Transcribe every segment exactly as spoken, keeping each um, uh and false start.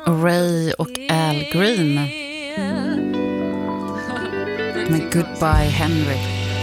Ray och Al Green med Goodbye Henry.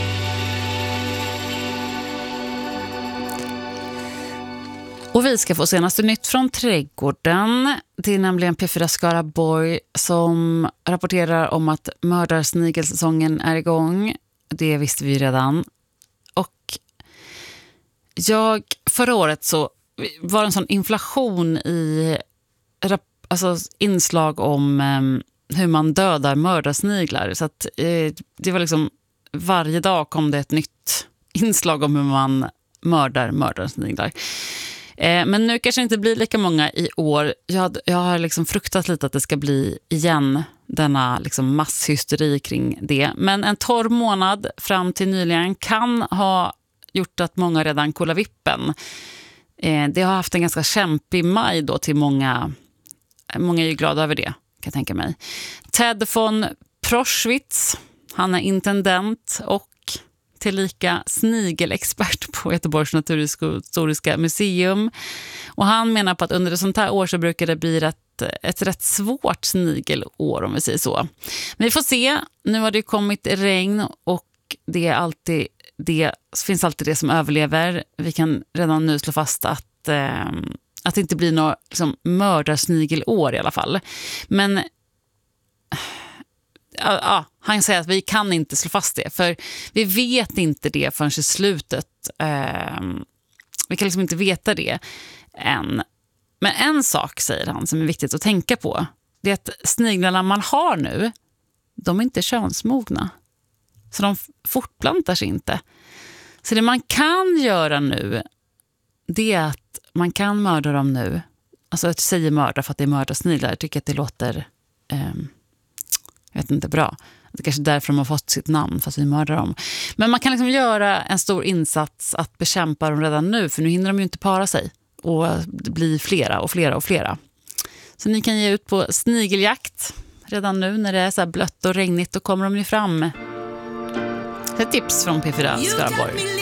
Och vi ska få senaste nytt från trädgården. Det är nämligen P fyra Skaraborg som rapporterar om att mördarsnigelsäsongen är igång. Det visste vi redan. Och jag, förra året så var det en sån inflation i alltså inslag om eh, hur man dödar mördarsniglar. Så att eh, det var liksom varje dag kom det ett nytt inslag om hur man mördar mördarsniglar. Eh, men nu kanske det inte blir lika många i år. Jag, jag har liksom fruktat lite att det ska bli igen denna liksom masshysteri kring det. Men en torr månad fram till nyligen kan ha gjort att många redan kollar vippen. Eh, det har haft en ganska kämpig maj då till många. Många är ju glada över det, kan jag tänka mig. Ted von Proschwitz, han är intendent och tillika snigelexpert på Göteborgs naturhistoriska museum. Och han menar på att under ett sånt här år så brukar det bli ett, ett rätt svårt snigelår, om vi säger så. Men vi får se. Nu har det kommit regn och det är alltid det, finns alltid det som överlever. Vi kan redan nu slå fast att eh, att det inte blir något liksom, mördarsnigelår i alla fall. Men ja, ja, han säger att vi kan inte slå fast det. För vi vet inte det förrän i slutet. Eh, vi kan liksom inte veta det än. Men en sak, säger han, som är viktigt att tänka på. Det är att sniglarna man har nu, de är inte könsmogna. Så de fortplantar sig inte. Så det man kan göra nu, det är att man kan mörda dem nu. Alltså jag säger mörda för att det är mördarsniglar. Jag tycker att det låter eh, jag vet inte, bra. Det är kanske därför de har fått sitt namn, fast vi mördar dem. Men man kan liksom göra en stor insats att bekämpa dem redan nu. För nu hinner de ju inte para sig. Och det blir flera och flera och flera. Så ni kan ge ut på snigeljakt redan nu när det är så här blött och regnigt. Då kommer de ju fram. Det är tips från P fyra Skaraborg.